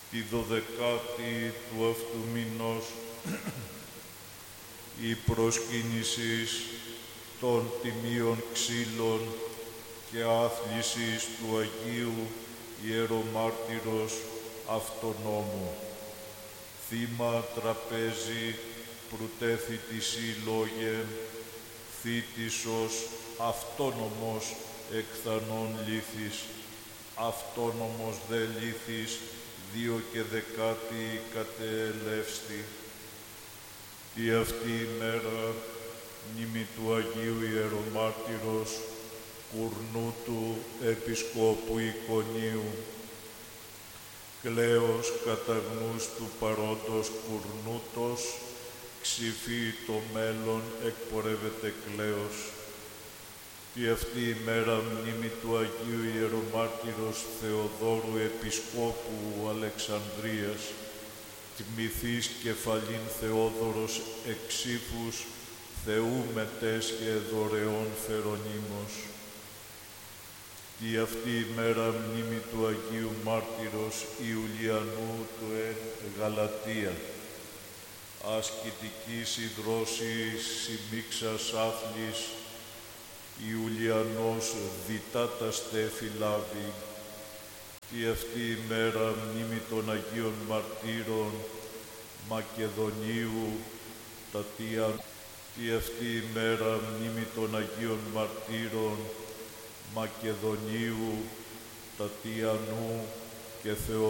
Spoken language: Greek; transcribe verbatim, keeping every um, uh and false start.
τη δωδεκάτη του αυτού μηνός η προσκύνησης των τιμίων ξύλων και άθλησης του Αγίου Ιερομάρτυρος αυτονόμου. Θύμα τραπέζι πρωτέθη τη συλλόγε, θήτησος αυτόνομος εκθανών λύθης, αυτόνομος δε λύθης δύο και δεκάτη κατεελεύστη. Τι αυτή ημέρα μνήμη του Αγίου Ιερομάρτυρος Κουρνούτου Επισκόπου Εικονίου, κλαίος καταγνούς του παρόντος Κουρνούτος, ξυφή το μέλλον εκπορεύεται κλαίος. Τι αυτή ημέρα μνήμη του Αγίου Ιερομάρτυρος Θεοδόρου Επισκόπου Αλεξανδρίας, τιμηθείς κεφαλήν Θεόδωρος εξήφους, Θεού μετέσχε δωρεών Φερονίμος. Τι αυτή ημέρα μνήμη του Αγίου Μάρτυρος Ιουλιανού του εν Γαλατία, ασκητικής ιδρώσης συμμίξας άθλης, Ιουλιανός διτάτα στέφη λάβει. Τι αυτή ημέρα μνήμη των Αγίων Μαρτύρων Μακεδονίου Τατία. Τι αυτή ημέρα μνήμη των Αγίων Μαρτύρων Μακεδονίου, Τατιανού και Θεοδόρου.